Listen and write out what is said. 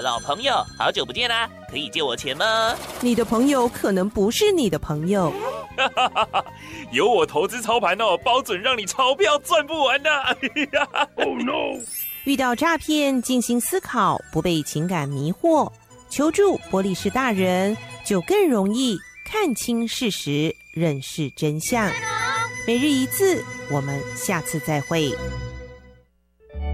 老朋友，好久不见啦，可以借我钱吗？ 你的朋友可能不是你的朋友。 有我投资操盘哦，包准让你钞票赚不完的。Oh no！ 遇到诈骗，静心思考，不被情感迷惑，求助波利士大人，就更容易看清事实，认识真相。每日一字，我们下次再会。